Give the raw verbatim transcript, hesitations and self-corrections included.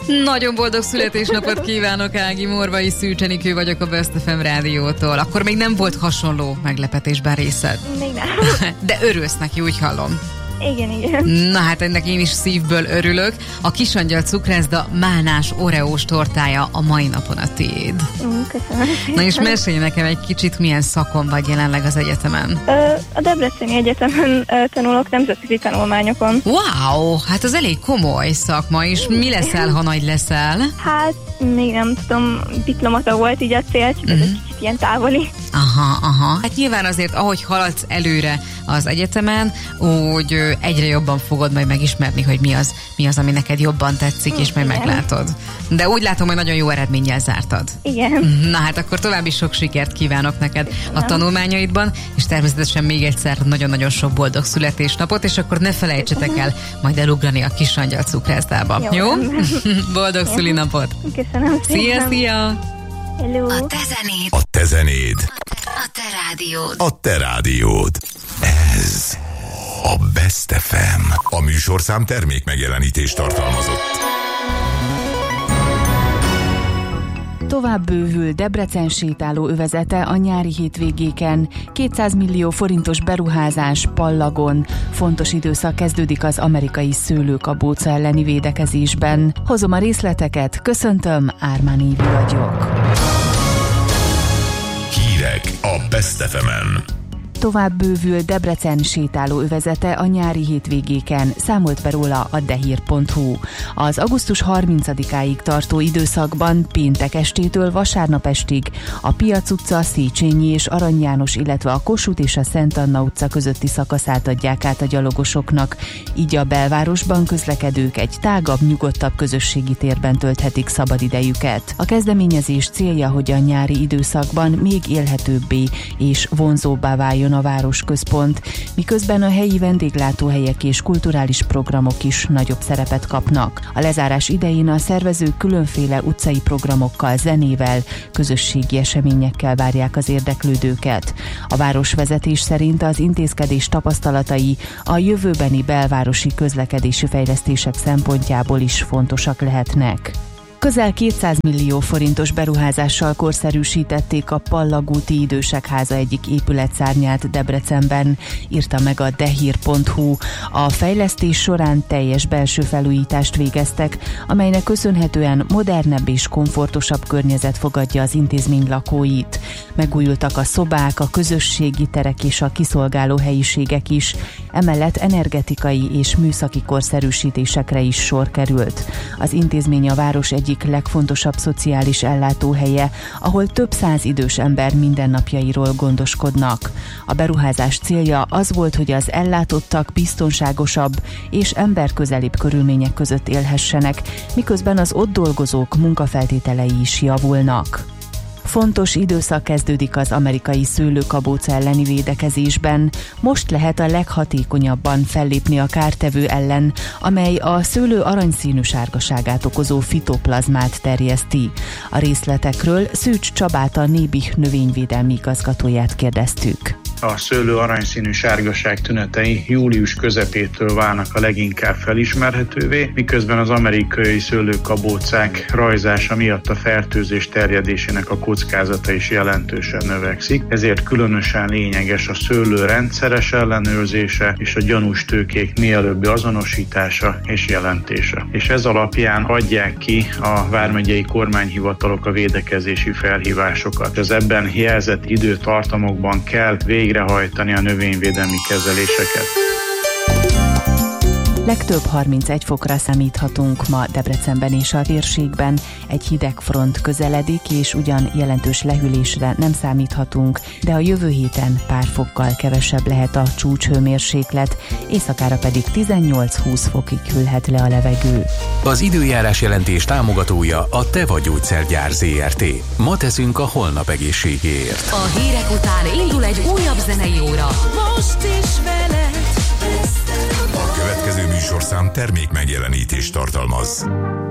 Nagyon boldog születésnapot kívánok, Ági. Morvai Szűcs Enikő vagyok a Best ef em rádiótól. Akkor még nem volt hasonló meglepetésben részed? Még nem. De örülsz neki, úgy hallom. Igen, igen. Na hát ennek én is szívből örülök. A Kisangyal cukrászda málnás oreós tortája a mai napon a tiéd. Mm, köszönöm. Na és mesélj nekem egy kicsit, milyen szakon vagy jelenleg az egyetemen. A Debreceni Egyetemen tanulok nemzetközi tanulmányokon. Wow, hát az elég komoly szakma, és mi leszel, ha nagy leszel? Hát még nem tudom, diplomata volt így a cél, csak ez Mhm. egy kicsit ilyen távoli. Aha, aha. Hát nyilván azért, ahogy haladsz előre az egyetemen, úgy ö, egyre jobban fogod majd megismerni, hogy mi az, mi az, ami neked jobban tetszik, és majd Igen. meglátod. De úgy látom, hogy nagyon jó eredménnyel zártad. Igen. Na hát akkor további sok sikert kívánok neked a tanulmányaidban, és természetesen még egyszer nagyon-nagyon sok boldog születésnapot, és akkor ne felejtsetek el majd elugrani a Kisangyal cukrászdába. Jó? Jó? Boldog szülinapot! Köszönöm szépen. Szia, szia! Hello. A te zenéd, A te zenéd, a te rádiód. a te rádiód. Ez a Best ef em. A műsorszám termék megjelenítést tartalmazott. Tovább bővül Debrecen sétáló övezete a nyári hétvégéken. kétszáz millió forintos beruházás Pallagon. Fontos időszak kezdődik az amerikai szőlőkabóca elleni védekezésben. Hozom a részleteket, köszöntöm, Ármán Évi vagyok. Hírek a Best ef emen. Tovább bővül Debrecen sétáló övezete a nyári hétvégéken, számolt be róla a dehír pont hu. Az augusztus harmincadikáig tartó időszakban péntek estétől vasárnap estig a Piac utca, Széchenyi és Arany János, illetve a Kossuth és a Szent Anna utca közötti szakaszát adják át a gyalogosoknak, így a belvárosban közlekedők egy tágabb, nyugodtabb közösségi térben tölthetik szabadidejüket. A kezdeményezés célja, hogy a nyári időszakban még élhetőbbé és vonzóbbá váljon a városközpont, miközben a helyi vendéglátóhelyek és kulturális programok is nagyobb szerepet kapnak. A lezárás idején a szervezők különféle utcai programokkal, zenével, közösségi eseményekkel várják az érdeklődőket. A városvezetés szerint az intézkedés tapasztalatai a jövőbeni belvárosi közlekedési fejlesztések szempontjából is fontosak lehetnek. Közel kétszáz millió forintos beruházással korszerűsítették a Pallagúti Idősek Háza egyik épületszárnyát Debrecenben, írta meg a dehír pont hu. A fejlesztés során teljes belső felújítást végeztek, amelynek köszönhetően modernebb és komfortosabb környezet fogadja az intézmény lakóit. Megújultak a szobák, a közösségi terek és a kiszolgáló helyiségek is, emellett energetikai és műszaki korszerűsítésekre is sor került. Az intézmény a város egyik legfontosabb szociális ellátóhelye, ahol több száz idős ember mindennapjairól gondoskodnak. A beruházás célja az volt, hogy az ellátottak biztonságosabb és emberközelibb körülmények között élhessenek, miközben az ott dolgozók munkafeltételei is javulnak. Fontos időszak kezdődik az amerikai szőlőkabóca elleni védekezésben. Most lehet a leghatékonyabban fellépni a kártevő ellen, amely a szőlő aranyszínű sárgaságát okozó fitoplazmát terjeszti. A részletekről Szűcs Csabát, a Nébih növényvédelmi igazgatóját kérdeztük. A szőlő aranyszínű sárgaság tünetei július közepétől válnak a leginkább felismerhetővé, miközben az amerikai szőlőkabócák rajzása miatt a fertőzés terjedésének a kockázata is jelentősen növekszik, ezért különösen lényeges a szőlő rendszeres ellenőrzése és a gyanús tőkék mielőbbi azonosítása és jelentése. És ez alapján adják ki a vármegyei kormányhivatalok a védekezési felhívásokat. Az ebben jelzett időtartamokban kell végrehajtani a növényvédelmi kezeléseket. Legtöbb harmincegy fokra számíthatunk ma Debrecenben és a térségben. Egy hideg front közeledik, és ugyan jelentős lehűlésre nem számíthatunk, de a jövő héten pár fokkal kevesebb lehet a csúcshőmérséklet, éjszakára pedig tizennyolc-húsz fokig hűlhet le a levegő. Az időjárás jelentés támogatója a Teva Gyógyszergyár zé er té. Ma teszünk a holnap egészségéért. A hírek után indul egy újabb zenei óra. Most is veled. A következő műsorszám termék megjelenítést tartalmaz.